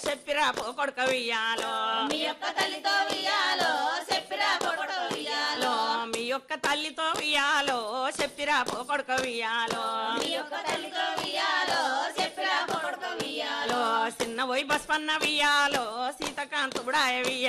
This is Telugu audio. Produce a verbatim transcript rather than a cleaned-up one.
చెప్పిరా పోకొడుక వియ్యాలో మీ యొక్క తల్లితో వియ్యాలో చెప్పిరా పోకొడుక వియ్యాలో మీ యొక్క తల్లితో వియ్యాలో చెప్పిరా పోకొడుక వియ్యాలో మీ యొక్క తల్లితో వియ్యాలో చెప్పిరా పోకొడుక వియ్యాలో చిన్న పోయి బస్పన్న వియ్యాలో సీతకాంతుడాయ వియ్యాలో